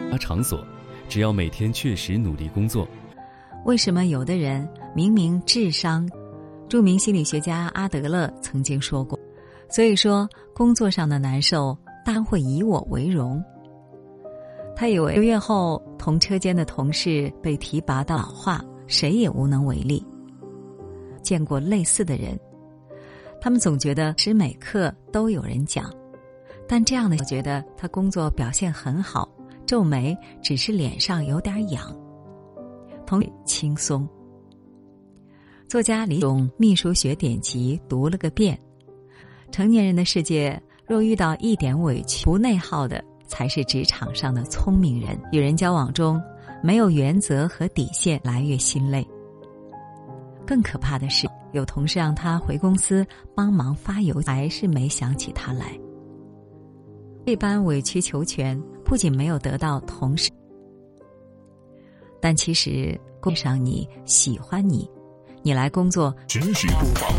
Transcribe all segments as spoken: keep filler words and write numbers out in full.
场所，只要每天确实努力工作。 为什么有的人明明智商？著名心理学家阿德勒曾经说过，所以说工作上的难受当会以我为荣。他以为六月后同车间的同事被提拔到老化，谁也无能为力。见过类似的人，他们总觉得时每刻都有人讲，但这样的觉得他工作表现很好，皱眉只是脸上有点痒，同理轻松。作家李勇秘书学典籍读了个遍，成年人的世界若遇到一点委屈不内耗的，才是职场上的聪明人。与人交往中没有原则和底线，来越心累。更可怕的是，有同事让他回公司帮忙发邮，还是没想起他来。这般委曲求全，不仅没有得到同事，但其实工作上你喜欢你，你来工作知识播报。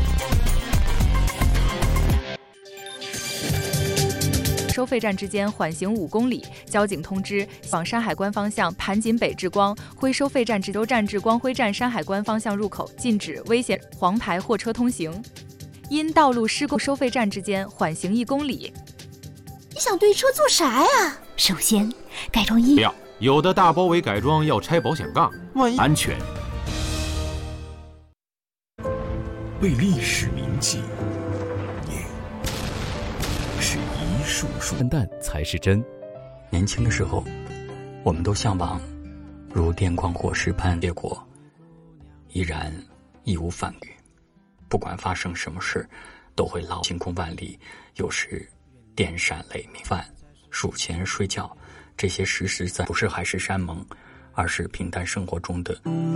收费站之间缓行五公里，交警通知往山海关方向盘锦北至光辉收费站至州站至光辉站山海关方向入口禁止危险黄牌货车通行。因道路施工，收费站之间缓行一公里。 你想对车做啥呀？ 首先改装一不要，有的大包围改装要拆保险杠，万一安全。 为历史铭记，也是一束束淡淡才是真。 年轻的时候，我们都向往如电光火石般结果，依然义无反顾。不管发生什么事，都会捞晴空万里，有时电闪雷鸣。饭、数钱、睡觉，这些实实在不是海誓山盟，而是平淡生活中的